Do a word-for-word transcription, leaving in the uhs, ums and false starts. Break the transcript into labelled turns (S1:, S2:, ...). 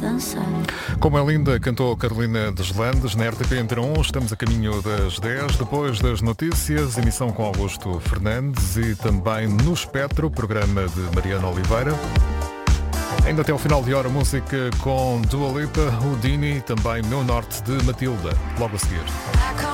S1: dançar.
S2: Como é linda, cantou Carolina Deslandes na R T P Antena um. Estamos a caminho das dez, depois das notícias, emissão com Augusto Fernandes e também no Espectro, programa de Mariana Oliveira. Ainda até ao final de hora, música com Dua Lipa, Houdini e também Meu Norte de Matilda, logo a seguir.